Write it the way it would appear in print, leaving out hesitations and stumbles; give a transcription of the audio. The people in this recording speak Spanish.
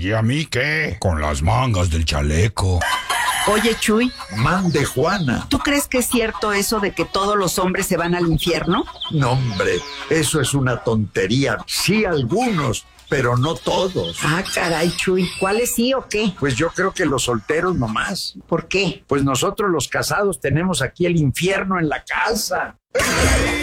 ¿Y a mí qué? Con las mangas del chaleco. Oye, Chuy. Mande, Juana. ¿Tú crees que es cierto eso de que todos los hombres se van al infierno? No, hombre, eso es una tontería. Sí, algunos, pero no todos. Ah, caray, Chuy. ¿Cuáles sí o qué? Pues yo creo que los solteros nomás. ¿Por qué? Pues nosotros los casados tenemos aquí el infierno en la casa.